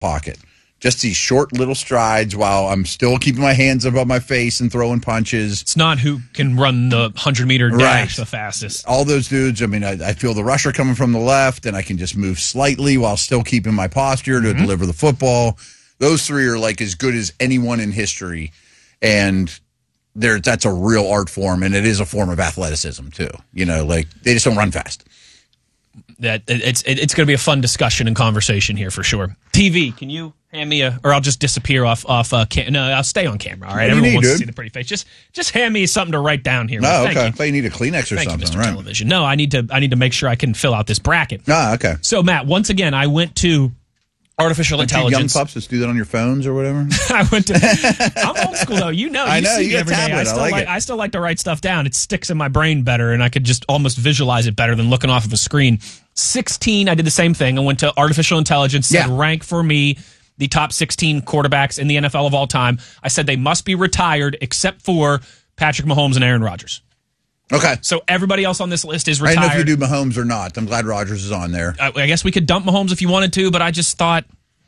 pocket. Just these short little strides while I'm still keeping my hands above my face and throwing punches. It's not who can run the 100-meter dash the fastest. All those dudes, I mean, I feel the rusher coming from the left, and I can just move slightly while still keeping my posture to deliver the football. Those three are like as good as anyone in history, and that's a real art form, and it is a form of athleticism too. You know, like they just don't run fast. That it's going to be a fun discussion and conversation here for sure. TV, can you hand me or I'll just disappear off. No, I'll stay on camera. All right, everyone wants to see the pretty face. Just hand me something to write down here. Oh, okay. I thought you need a Kleenex or something. You, Mr. Right. Television. No, I need to make sure I can fill out this bracket. Ah, okay. So Matt, once again, I went to artificial intelligence. Young pups just do that on your phones or whatever. I went to. I'm old school though. You know. I know. See You me get every day. tablet. I still like to write stuff down. It sticks in my brain better, and I could just almost visualize it better than looking off of a screen. 16. I did the same thing. I went to artificial intelligence. Said rank for me the top 16 quarterbacks in the NFL of all time. I said they must be retired except for Patrick Mahomes and Aaron Rodgers. Okay. So everybody else on this list is retired. I don't know if you do Mahomes or not. I'm glad Rodgers is on there. I guess we could dump Mahomes if you wanted to, but I just thought.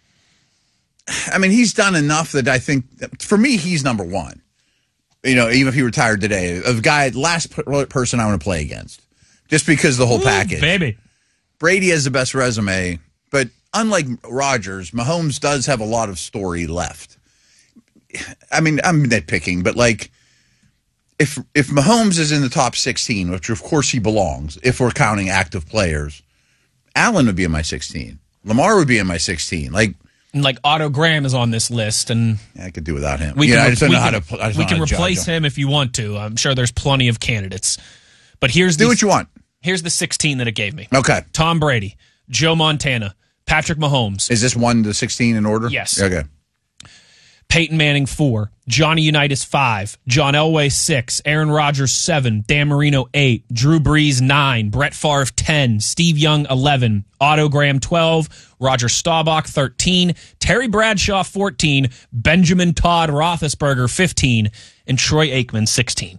I mean, he's done enough that I think, for me, he's number one. You know, even if he retired today, last person I want to play against, just because of the whole package. Baby. Brady has the best resume, but unlike Rodgers, Mahomes does have a lot of story left. I mean, I'm nitpicking, but like, if Mahomes is in the top 16, which of course he belongs, if we're counting active players, Allen would be in my 16. Lamar would be in my 16. Like Otto Graham is on this list, and I could do without him. We can replace him if you want to. I'm sure there's plenty of candidates. But do what you want. Here's the 16 that it gave me. Okay. Tom Brady, Joe Montana, Patrick Mahomes. Is this 1 to 16 in order? Yes. Okay. Peyton Manning 4, Johnny Unitas 5, John Elway 6, Aaron Rodgers 7, Dan Marino 8, Drew Brees 9, Brett Favre 10, Steve Young 11, Otto Graham 12, Roger Staubach 13, Terry Bradshaw 14, Benjamin Todd Roethlisberger 15, and Troy Aikman 16.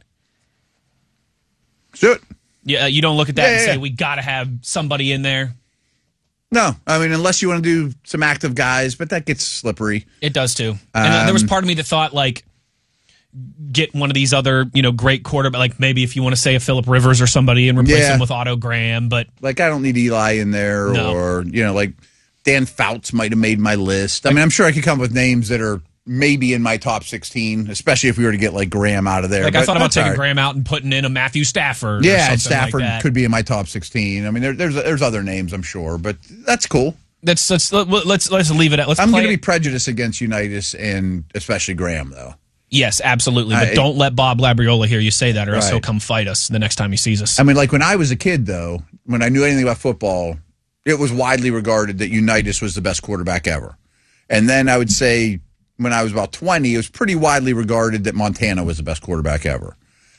Do it. Yeah, you don't look at that and say we got to have somebody in there. No, I mean, unless you want to do some active guys, but that gets slippery. It does too. And there was part of me that thought, like, get one of these other, great quarterback, like maybe if you want to say a Phillip Rivers or somebody and replace him with Otto Graham, but like I don't need Eli in there, or like Dan Fouts might have made my list. I mean, I'm sure I could come up with names that are maybe in my top 16, especially if we were to get like Graham out of there. Like I thought about taking Graham out and putting in a Matthew Stafford. Yeah, or Stafford like that. could be in my top 16. I mean, there's other names I'm sure, but that's cool. Let's leave it at. I'm going to be prejudiced against Unitas and especially Graham though. Yes, absolutely. But don't let Bob Labriola hear you say that, or else he'll come fight us the next time he sees us. I mean, like when I was a kid though, when I knew anything about football, it was widely regarded that Unitas was the best quarterback ever. And then I would say when I was about 20, it was pretty widely regarded that Montana was the best quarterback ever.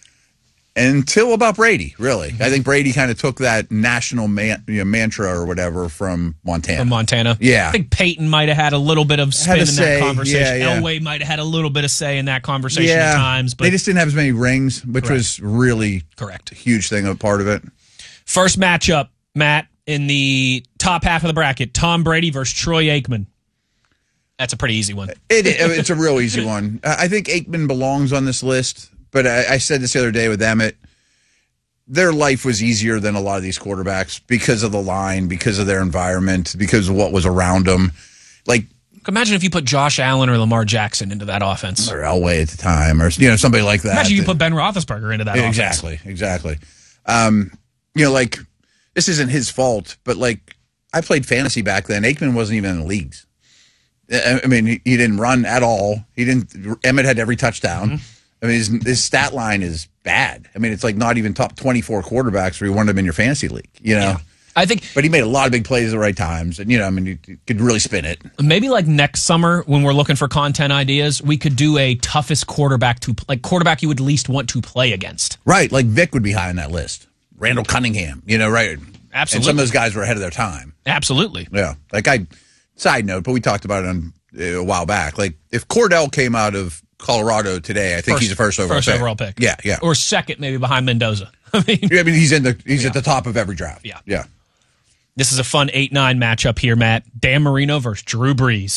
Until about Brady, really. I think Brady kind of took that national mantra or whatever from Montana. Yeah. I think Peyton might have had a little bit of spin in that conversation. Yeah. Elway might have had a little bit of say in that conversation at times. But they just didn't have as many rings, which was really a huge thing, a part of it. First matchup, Matt, in the top half of the bracket, Tom Brady versus Troy Aikman. That's a pretty easy one. It's a real easy one. I think Aikman belongs on this list, but I said this the other day with Emmett. Their life was easier than a lot of these quarterbacks because of the line, because of their environment, because of what was around them. Like, imagine if you put Josh Allen or Lamar Jackson into that offense. Or Elway at the time, or somebody like that. Imagine you put Ben Roethlisberger into that offense. Exactly. Like, this isn't his fault, but like, I played fantasy back then. Aikman wasn't even in the leagues. I mean, he didn't run at all. Emmett had every touchdown. Mm-hmm. I mean, his stat line is bad. I mean, it's like not even top 24 quarterbacks where you wanted him in your fantasy league, Yeah. But he made a lot of big plays at the right times, and I mean, he could really spin it. Maybe like next summer when we're looking for content ideas, we could do a toughest quarterback quarterback you would least want to play against. Right, like Vic would be high on that list. Randall Cunningham, right? Absolutely. And some of those guys were ahead of their time. Absolutely. Yeah, side note, but we talked about it a while back. Like if Cordell came out of Colorado today, I think he's the first overall pick. Yeah. Or second, maybe behind Mendoza. I mean, he's at the top of every draft. Yeah. This is a fun 8-9 matchup here, Matt. Dan Marino versus Drew Brees.